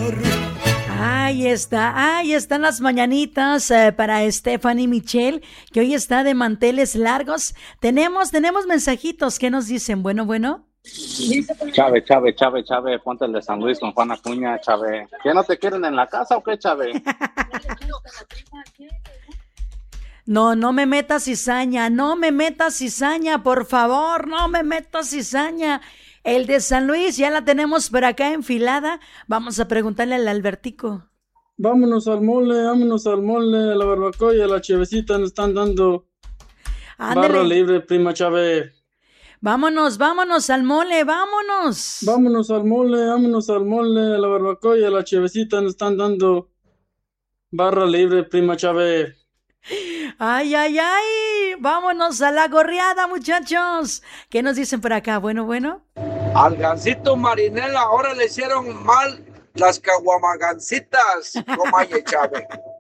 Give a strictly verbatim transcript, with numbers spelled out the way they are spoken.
Ahí está, ahí están las mañanitas eh, para Stephanie Michelle, que hoy está de manteles largos. Tenemos, tenemos mensajitos, ¿qué nos dicen? Bueno, bueno. Chave, Chave, Chave, Chave, ponte el de San Luis con Juan Acuña, Chave. ¿Qué no te quieren en la casa o qué, Chave? No, no me metas cizaña, no me metas cizaña, por favor, no me metas cizaña. El de San Luis ya la tenemos por acá enfilada. Vamos a preguntarle al Albertico. Vámonos al mole, vámonos al mole, a la barbacoa y a la chevecita nos están dando. Ándele. Barra libre, prima Chave. Vámonos, vámonos al mole, vámonos. Vámonos al mole, vámonos al mole, a la barbacoa y a la chevecita nos están dando. Barra libre, prima Chave. Ay, ay, ay. Vámonos a la gorriada, muchachos. ¿Qué nos dicen por acá? Bueno, bueno. Al gancito Marinela ahora le hicieron mal las caguamagancitas, Comaye Chave.